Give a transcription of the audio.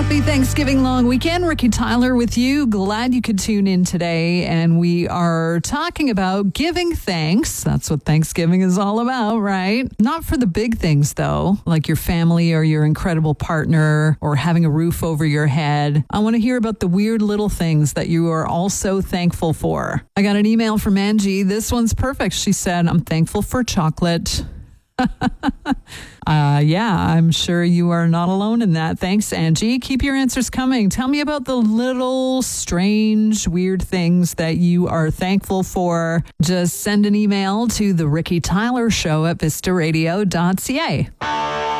Happy Thanksgiving long weekend. Ricky Tyler with you. Glad you could tune in today. And we are talking about giving thanks. That's what Thanksgiving is all about, right? Not for the big things, though, like your family or your incredible partner or having a roof over your head. I want to hear about the weird little things that you are also thankful for. I got an email from Angie. This one's perfect. She said, I'm thankful for chocolate. Yeah, I'm sure you are not alone in that. Thanks, Angie. Keep your answers coming. Tell me about the little strange, weird things that you are thankful for. Just send an email to the Ricky Tyler Show at vistaradio.ca.